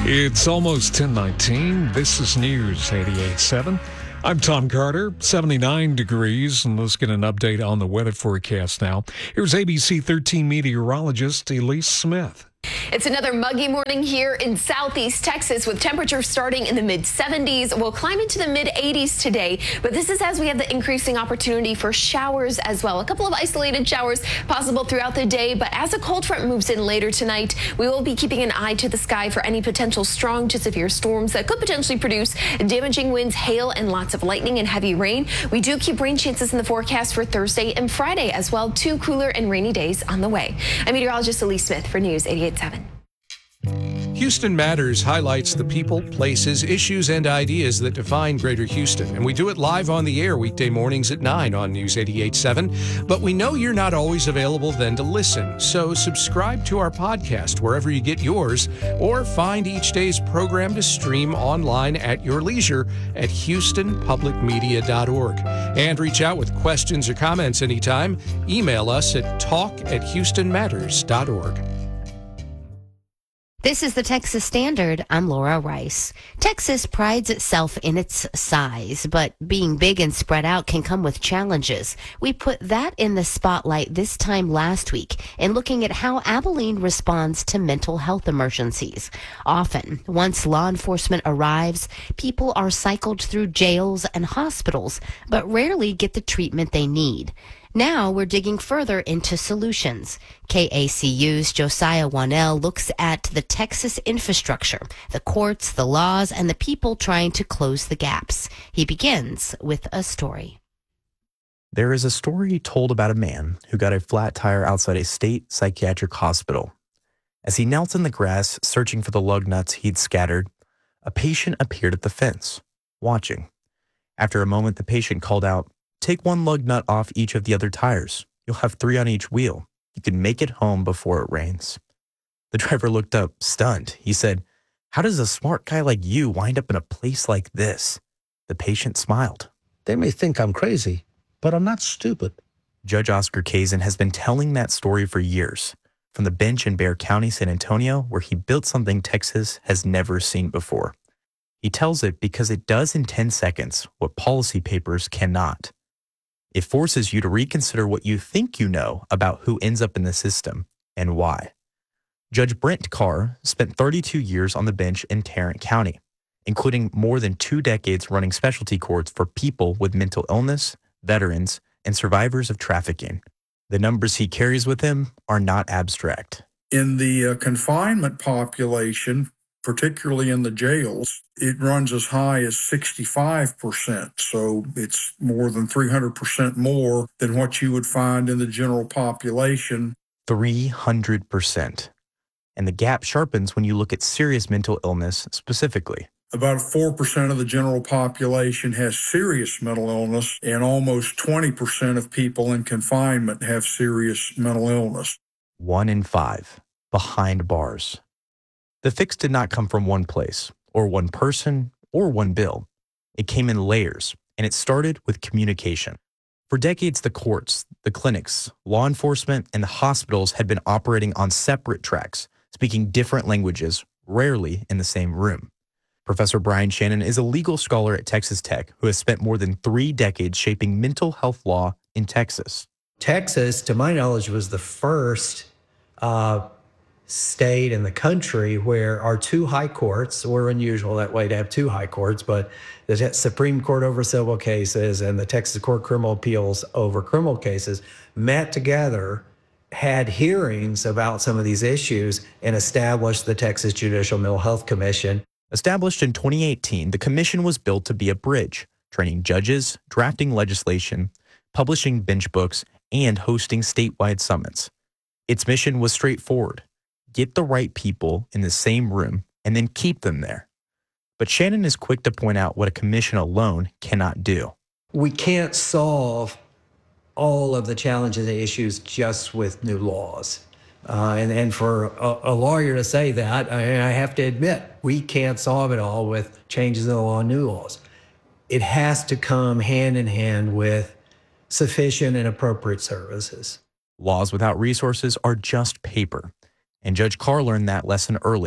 It's almost 10:19. This is News 88.7. I'm Tom Carter, 79 degrees, and let's get an update on the weather forecast now. Here's ABC 13 meteorologist Elise Smith. It's another muggy morning here in southeast Texas with temperatures starting in the mid-70s. We'll climb into the mid-80s today, but this is as we have the increasing opportunity for showers as well. A couple of isolated showers possible throughout the day, but as a cold front moves in later tonight, we will be keeping an eye to the sky for any potential strong to severe storms that could potentially produce damaging winds, hail, and lots of lightning and heavy rain. We do keep rain chances in the forecast for Thursday and Friday as well. 2 cooler and rainy days on the way. I'm meteorologist Elise Smith for News 88.7. Houston Matters highlights the people, places, issues, and ideas that define Greater Houston. And we do it live on the air weekday mornings at 9 on News 88.7. But we know you're not always available then to listen. So subscribe to our podcast wherever you get yours, or find each day's program to stream online at your leisure at houstonpublicmedia.org. And reach out with questions or comments anytime. Email us at talk@houstonmatters.org. This is the Texas Standard. I'm Laura Rice. Texas prides itself in its size, but being big and spread out can come with challenges. We put that in the spotlight this time last week in looking at how Abilene responds to mental health emergencies. Often, once law enforcement arrives, people are cycled through jails and hospitals, but rarely get the treatment they need. Now we're digging further into solutions. KACU's Josiah Wanell looks at the Texas infrastructure, the courts, the laws, and the people trying to close the gaps. He begins with a story. There is a story told about a man who got a flat tire outside a state psychiatric hospital. As he knelt in the grass searching for the lug nuts he'd scattered, a patient appeared at the fence, watching. After a moment, the patient called out, "Take one lug nut off each of the other tires. You'll have 3 on each wheel. You can make it home before it rains." The driver looked up, stunned. He said, "How does a smart guy like you wind up in a place like this?" The patient smiled. "They may think I'm crazy, but I'm not stupid." Judge Oscar Kazin has been telling that story for years, from the bench in Bexar County, San Antonio, where he built something Texas has never seen before. He tells it because it does in 10 seconds what policy papers cannot. It forces you to reconsider what you think you know about who ends up in the system and why. Judge Brent Carr spent 32 years on the bench in Tarrant County, including more than 2 decades running specialty courts for people with mental illness, veterans, and survivors of trafficking. The numbers he carries with him are not abstract. In the confinement population, particularly in the jails, it runs as high as 65%. So it's more than 300% more than what you would find in the general population. 300%. And the gap sharpens when you look at serious mental illness specifically. About 4% of the general population has serious mental illness, and almost 20% of people in confinement have serious mental illness. 1 in 5 behind bars. The fix did not come from one place, or one person, or one bill. It came in layers, and it started with communication. For decades, the courts, the clinics, law enforcement, and the hospitals had been operating on separate tracks, speaking different languages, rarely in the same room. Professor Brian Shannon is a legal scholar at Texas Tech who has spent more than 3 decades shaping mental health law in Texas. Texas, to my knowledge, was the first state in the country where our 2 high courts, we're unusual that way to have 2 high courts, but the Supreme Court over civil cases and the Texas Court of Criminal Appeals over criminal cases met together, had hearings about some of these issues, and established the Texas Judicial Mental Health Commission. Established in 2018, the commission was built to be a bridge, training judges, drafting legislation, publishing bench books, and hosting statewide summits. Its mission was straightforward: get the right people in the same room and then keep them there. But Shannon is quick to point out what a commission alone cannot do. We can't solve all of the challenges and issues just with new laws. And for a lawyer to say that, I have to admit, we can't solve it all with changes in the law and new laws. It has to come hand in hand with sufficient and appropriate services. Laws without resources are just paper. And Judge Carr learned that lesson early,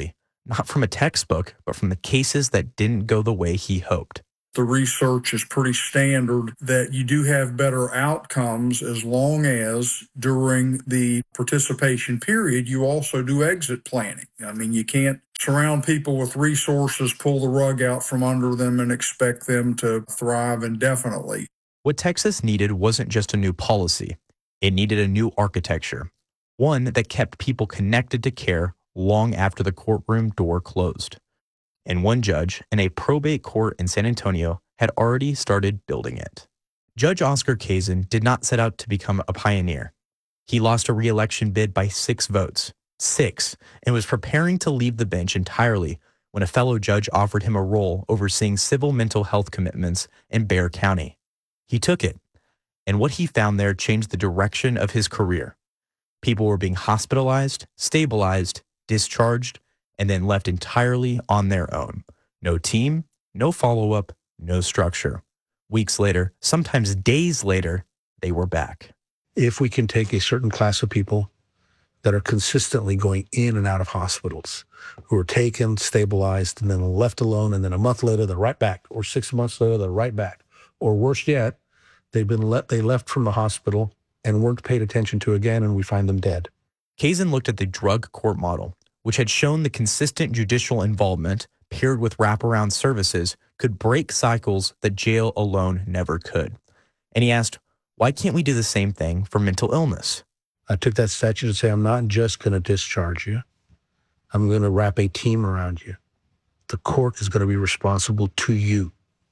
not from a textbook, but from the cases that didn't go the way he hoped. The research is pretty standard that you do have better outcomes as long as during the participation period, you also do exit planning. I mean, you can't surround people with resources, pull the rug out from under them, and expect them to thrive indefinitely. What Texas needed wasn't just a new policy. It needed a new architecture, one that kept people connected to care long after the courtroom door closed. And one judge in a probate court in San Antonio had already started building it. Judge Oscar Kazin did not set out to become a pioneer. He lost a re-election bid by 6 votes, 6, and was preparing to leave the bench entirely when a fellow judge offered him a role overseeing civil mental health commitments in Bexar County. He took it, and what he found there changed the direction of his career. People were being hospitalized, stabilized, discharged, and then left entirely on their own. No team, no follow-up, no structure. Weeks later, sometimes days later, they were back. If we can take a certain class of people that are consistently going in and out of hospitals, who are taken, stabilized, and then left alone, and then a month later, they're right back, or 6 months later, they're right back. Or worse yet, they left from the hospital and weren't paid attention to again, and we find them dead. Kazin looked at the drug court model, which had shown the consistent judicial involvement paired with wraparound services could break cycles that jail alone never could. And he asked, why can't we do the same thing for mental illness? I took that statute and say, I'm not just going to discharge you. I'm going to wrap a team around you. The court is going to be responsible to you.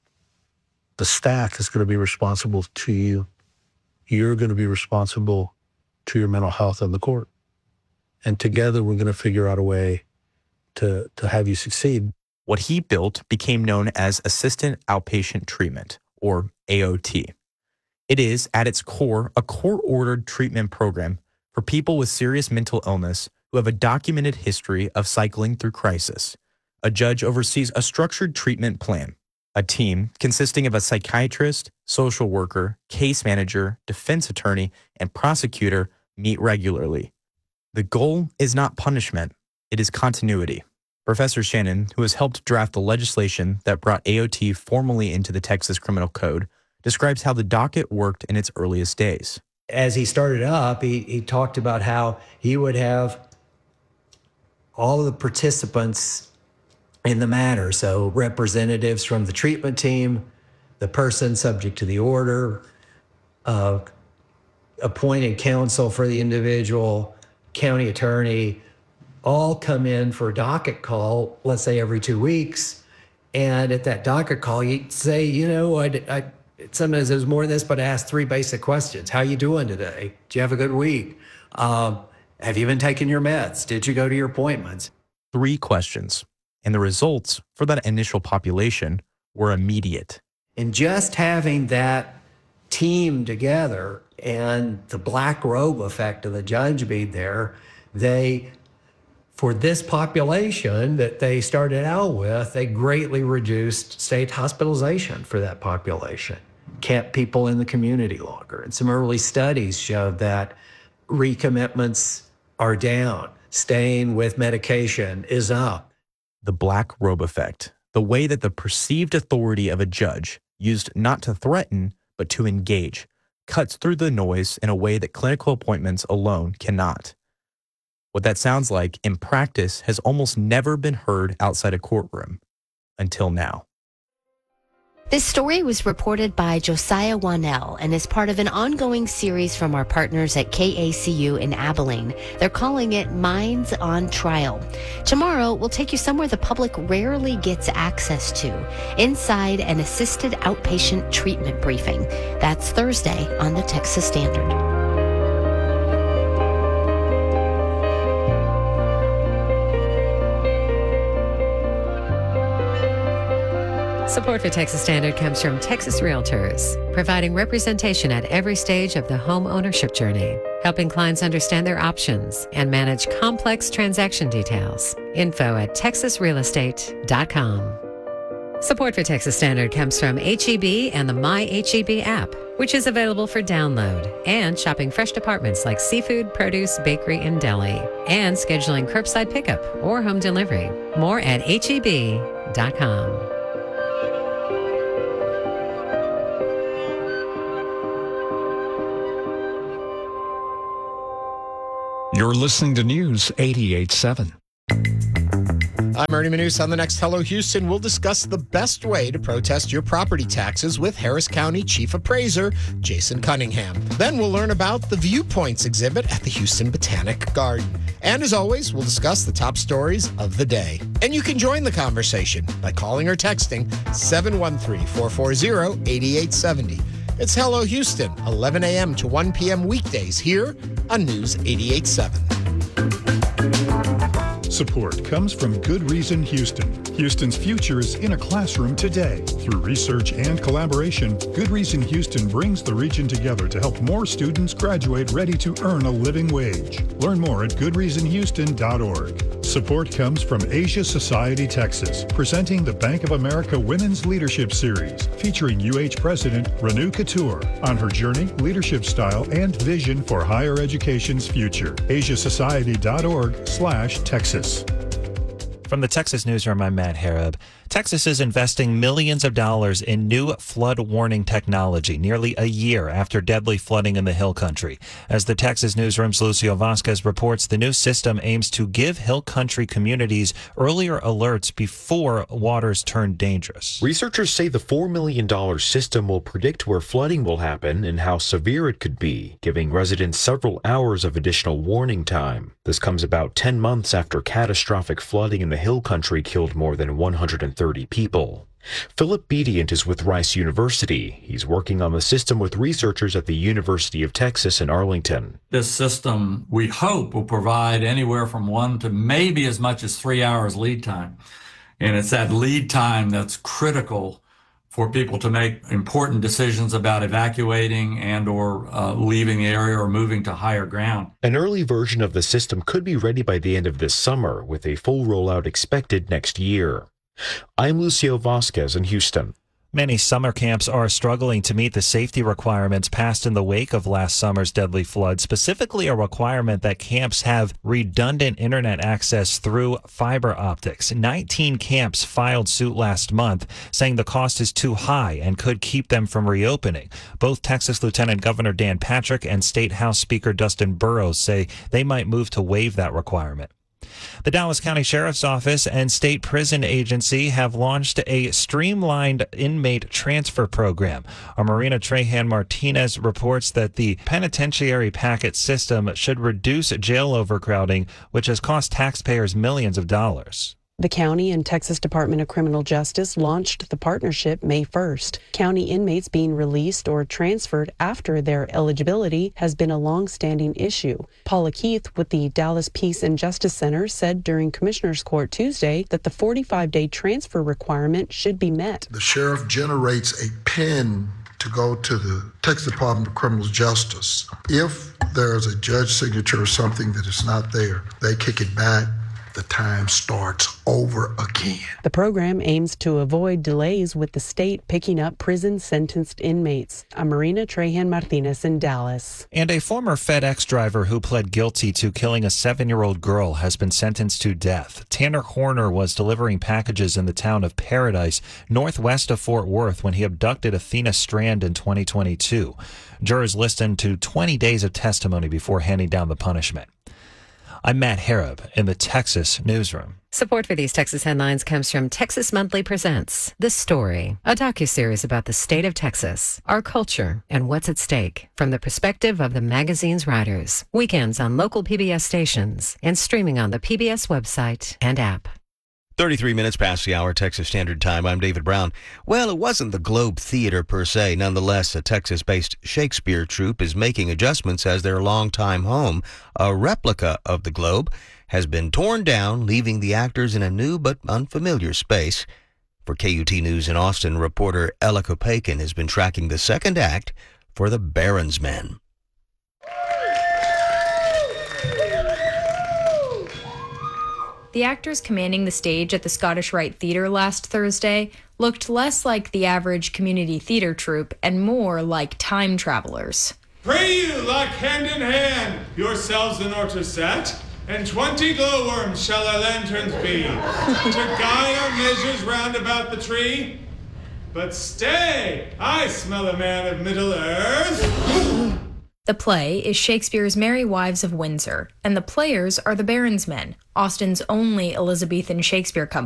The staff is going to be responsible to you. You're going to be responsible to your mental health and the court. And together we're going to figure out a way to have you succeed. What he built became known as Assistant Outpatient Treatment, or AOT. It is, at its core, a court-ordered treatment program for people with serious mental illness who have a documented history of cycling through crisis. A judge oversees a structured treatment plan. A team consisting of a psychiatrist, social worker, case manager, defense attorney, and prosecutor meet regularly. The goal is not punishment, it is continuity. Professor Shannon, who has helped draft the legislation that brought AOT formally into the Texas Criminal Code, describes how the docket worked in its earliest days. As he started up, he talked about how he would have all of the participants in the matter, so representatives from the treatment team, the person subject to the order, appointed counsel for the individual, county attorney, all come in for a docket call, let's say every 2 weeks. And at that docket call, you say, you know, I sometimes there's more than this, but I ask 3 basic questions. How you doing today? Did you have a good week? Have you been taking your meds? Did you go to your appointments? 3 questions. And the results for that initial population were immediate. And just having that team together and the black robe effect of the judge being there, for this population that they started out with, they greatly reduced state hospitalization for that population, kept people in the community longer. And some early studies showed that recommitments are down, staying with medication is up. The black robe effect, the way that the perceived authority of a judge, used not to threaten, but to engage, cuts through the noise in a way that clinical appointments alone cannot. What that sounds like in practice has almost never been heard outside a courtroom until now. This story was reported by Josiah Wanell and is part of an ongoing series from our partners at KACU in Abilene. They're calling it Minds on Trial. Tomorrow, we'll take you somewhere the public rarely gets access to, inside an assisted outpatient treatment briefing. That's Thursday on the Texas Standard. Support for Texas Standard comes from Texas Realtors, providing representation at every stage of the home ownership journey, helping clients understand their options and manage complex transaction details. Info at texasrealestate.com. Support for Texas Standard comes from HEB and the My HEB app. which is available for download, and shopping fresh departments like seafood, produce, bakery, and deli, and scheduling curbside pickup or home delivery. More at HEB.com. You're listening to News 88.7. I'm Ernie Manous. On the next Hello Houston, we'll discuss the best way to protest your property taxes with Harris County Chief Appraiser Jason Cunningham. Then we'll learn about the Viewpoints exhibit at the Houston Botanic Garden. And as always, we'll discuss the top stories of the day. And you can join the conversation by calling or texting 713-440-8870. It's Hello Houston, 11 a.m. to 1 p.m. weekdays here on News 88.7. Support comes from Good Reason Houston. Houston's future is in a classroom today. Through research and collaboration, Good Reason Houston brings the region together to help more students graduate ready to earn a living wage. Learn more at goodreasonhouston.org. Support comes from Asia Society Texas, presenting the Bank of America Women's Leadership Series, featuring UH President Renu Couture on her journey, leadership style, and vision for higher education's future. asiasociety.org/Texas. From the Texas Newsroom, I'm Matt Harab. Texas is investing millions of dollars in new flood warning technology nearly a year after deadly flooding in the Hill Country. As the Texas Newsroom's Lucio Vasquez reports, the new system aims to give Hill Country communities earlier alerts before waters turn dangerous. Researchers say the $4 million system will predict where flooding will happen and how severe it could be, giving residents several hours of additional warning time. This comes about 10 months after catastrophic flooding in the Hill Country killed more than 130 people. Philip Bedient is with Rice University. He's working on the system with researchers at the University of Texas in Arlington. This system, we hope, will provide anywhere from 1 to maybe as much as 3 hours lead time. And it's that lead time that's critical for people to make important decisions about evacuating and or leaving the area or moving to higher ground. An early version of the system could be ready by the end of this summer, with a full rollout expected next year. I'm Lucio Vasquez in Houston. Many summer camps are struggling to meet the safety requirements passed in the wake of last summer's deadly flood, specifically a requirement that camps have redundant internet access through fiber optics. 19 camps filed suit last month, saying the cost is too high and could keep them from reopening. Both Texas Lieutenant Governor Dan Patrick and State House Speaker Dustin Burrows say they might move to waive that requirement. The Dallas County Sheriff's Office and State Prison Agency have launched a streamlined inmate transfer program. Our Marina Trahan Martinez reports that the penitentiary packet system should reduce jail overcrowding, which has cost taxpayers millions of dollars. The county and Texas Department of Criminal Justice launched the partnership May 1st. County inmates being released or transferred after their eligibility has been a long-standing issue. Paula Keith with the Dallas Peace and Justice Center said during Commissioner's Court Tuesday that the 45-day transfer requirement should be met. The sheriff generates a PIN to go to the Texas Department of Criminal Justice. If there is a judge signature or something that is not there, they kick it back. The time starts over again. The program aims to avoid delays with the state picking up prison-sentenced inmates. I'm Marina Trahan Martinez in Dallas. And a former FedEx driver who pled guilty to killing a 7-year-old girl has been sentenced to death. Tanner Horner was delivering packages in the town of Paradise, northwest of Fort Worth, when he abducted Athena Strand in 2022. Jurors listened to 20 days of testimony before handing down the punishment. I'm Matt Harab in the Texas Newsroom. Support for these Texas headlines comes from Texas Monthly Presents The Story, a docuseries about the state of Texas, our culture, and what's at stake from the perspective of the magazine's writers. Weekends on local PBS stations and streaming on the PBS website and app. 33 minutes past the hour, Texas Standard Time. I'm David Brown. Well, it wasn't the Globe Theater per se. Nonetheless, a Texas-based Shakespeare troupe is making adjustments as their longtime home. A replica of the Globe has been torn down, leaving the actors in a new but unfamiliar space. For KUT News in Austin, reporter Ella Kopakin has been tracking the second act for The Baron's Men. The actors commanding the stage at the Scottish Rite Theatre last Thursday looked less like the average community theatre troupe and more like time travelers. Pray you, like hand in hand, yourselves in order set, and 20 glowworms shall our lanterns be, to guide our measures round about the tree. But stay, I smell a man of Middle Earth. The play is Shakespeare's Merry Wives of Windsor, and the players are the Baron's Men, Austin's only Elizabethan Shakespeare company.